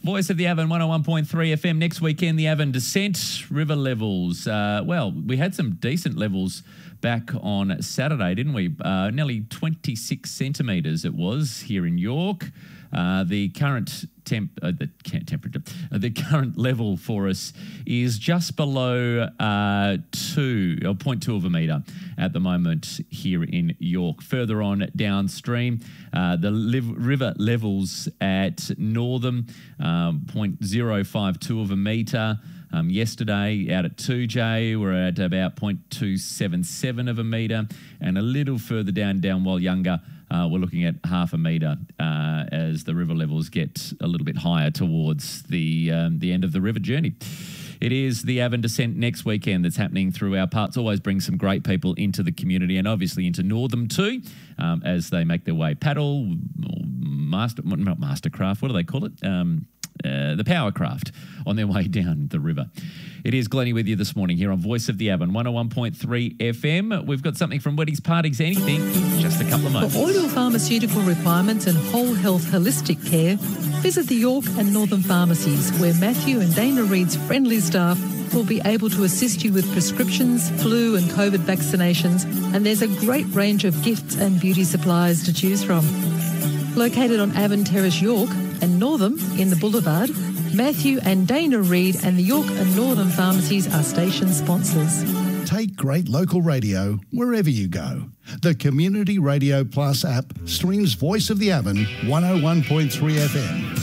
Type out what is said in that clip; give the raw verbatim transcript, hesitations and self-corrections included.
Voice of the Avon, one oh one point three F M. Next weekend, the Avon Descent, river levels. Uh, well, we had some decent levels back on Saturday, didn't we? Uh, nearly twenty-six centimetres it was here in York. Uh, the current temp, uh, the temperature, uh, the current level for us is just below uh, two, or zero point two of a metre at the moment here in York. Further on downstream, uh, the liv- river levels at Northam, um, zero point zero five two of a metre. Um, yesterday, out at two J, we're at about zero point two seven seven of a metre, and a little further down, down Wallyunga, uh, we're looking at half a metre uh, as the river levels get a little bit higher towards the um, the end of the river journey. It is the Avon Descent next weekend that's happening through our parts. Always brings some great people into the community and obviously into Northam too, um, as they make their way paddle, master, not mastercraft, what do they call it? Um, Uh, the Powercraft on their way down the river. It is Glennie with you this morning here on Voice of the Avon, one oh one point three F M. We've got something from Weddings, Parties, Anything in just a couple of moments. For all your pharmaceutical requirements and whole health holistic care, visit the York and Northern pharmacies, where Matthew and Dana Reid's friendly staff will be able to assist you with prescriptions, flu and COVID vaccinations, and there's a great range of gifts and beauty supplies to choose from. Located on Avon Terrace, York, and Northam in the Boulevard, Matthew and Dana Reid and the York and Northern pharmacies are station sponsors. Take great local radio wherever you go. The Community Radio Plus app streams Voice of the Avon one oh one point three F M